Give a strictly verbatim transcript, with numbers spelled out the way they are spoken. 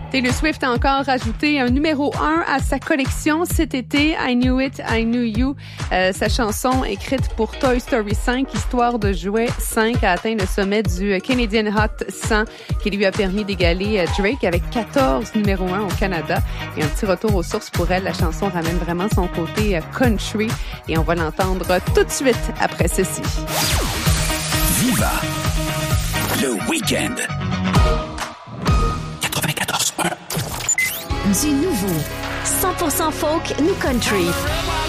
Taylor Swift a encore ajouté un numéro un à sa collection cet été, I Knew It, I Knew You. Euh, sa chanson écrite pour Toy Story cinq, Histoire de jouets cinq, a atteint le sommet du Canadian Hot cent qui lui a permis d'égaler Drake avec quatorze numéros un au Canada. Et un petit retour aux sources pour elle, la chanson ramène vraiment son côté country et on va l'entendre tout de suite après ceci. Viva le week-end. Du nouveau cent pour cent folk New Country.